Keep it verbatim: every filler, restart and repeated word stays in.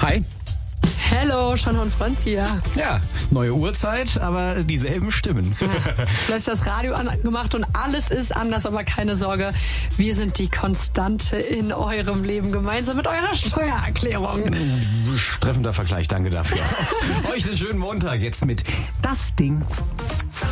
Hi. Hallo, Schanne und Franz hier. Ja, neue Uhrzeit, aber dieselben Stimmen. Ja, plötzlich das Radio angemacht und alles ist anders, aber keine Sorge, wir sind die Konstante in eurem Leben, gemeinsam mit eurer Steuererklärung. Treffender Vergleich, danke dafür. Euch einen schönen Montag jetzt mit Das Ding.